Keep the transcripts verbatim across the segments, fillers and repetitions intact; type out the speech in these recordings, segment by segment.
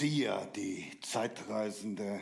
Lucia, die Zeitreisende,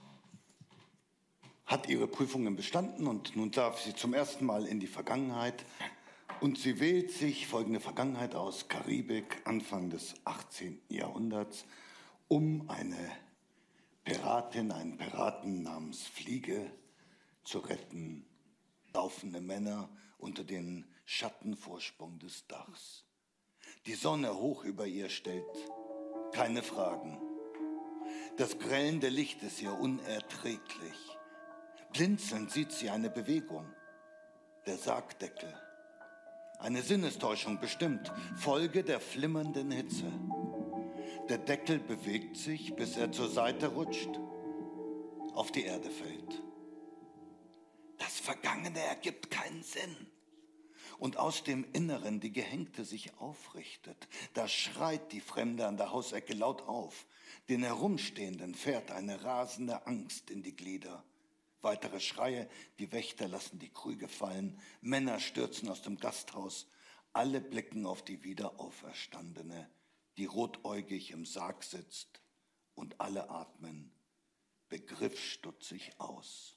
hat ihre Prüfungen bestanden und nun darf sie zum ersten Mal in die Vergangenheit. Und sie wählt sich folgende Vergangenheit aus: Karibik, Anfang des achtzehnten Jahrhunderts, um eine Piratin, einen Piraten namens Fliege zu retten. Laufende Männer unter den Schattenvorsprung des Dachs. Die Sonne hoch über ihr stellt keine Fragen. Das grellende Licht ist ihr unerträglich. Blinzelnd sieht sie eine Bewegung. Der Sargdeckel. Eine Sinnestäuschung bestimmt, Folge der flimmernden Hitze. Der Deckel bewegt sich, bis er zur Seite rutscht, auf die Erde fällt. Das Vergangene ergibt keinen Sinn. Und aus dem Inneren die Gehängte sich aufrichtet. Da schreit die Fremde an der Hausecke laut auf. Den Herumstehenden fährt eine rasende Angst in die Glieder. Weitere Schreie, die Wächter lassen die Krüge fallen. Männer stürzen aus dem Gasthaus. Alle blicken auf die Wiederauferstandene, die rotäugig im Sarg sitzt. Und alle atmen begriffsstutzig aus.